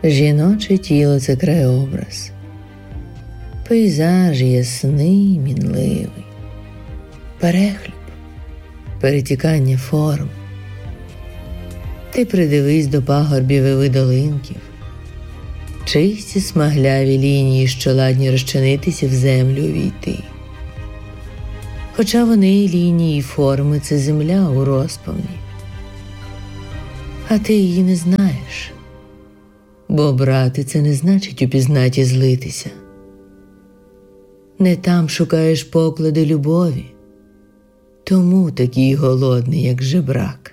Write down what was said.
Жіноче тіло – це краєобраз, пейзаж ясний, мінливий, перехлюб, перетікання форм. Ти придивись до пагорбів і видолинків, чисті смагляві лінії, що ладні розчинитися в землю увійти. Хоча вони, лінії і форми – це земля у розпавні, а ти її не знаєш. Бо брати – це не значить упізнати і злитися. Не там шукаєш поклади любові, тому такий голодний, як жебрак.